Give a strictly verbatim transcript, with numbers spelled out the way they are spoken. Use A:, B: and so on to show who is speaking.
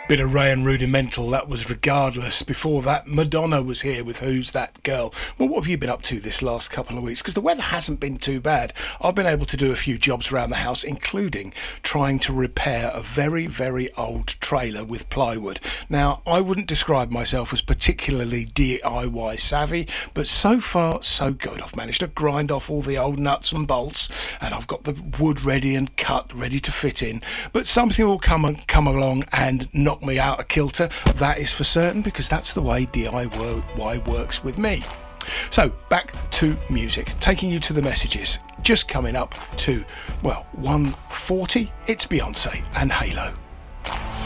A: Bit of Ray and Rudimental, that was Regardless. Before that, Madonna was here with Who's That Girl. Well, what have you been up to this last couple of weeks? Because the weather hasn't been too bad. I've been able to do a few jobs around the house, including trying to repair a very, very old trailer with plywood. Now, I wouldn't describe myself as particularly D I Y savvy, but so far, so good. I've managed to grind off all the old nuts and bolts, and I've got the wood ready and cut, ready to fit in. But something will come and come along and knock me out of kilter, that is for certain, because that's the way D I Y works with me. So back to music, taking you to the messages. Just coming up to, well, one forty, it's Beyonce and Halo.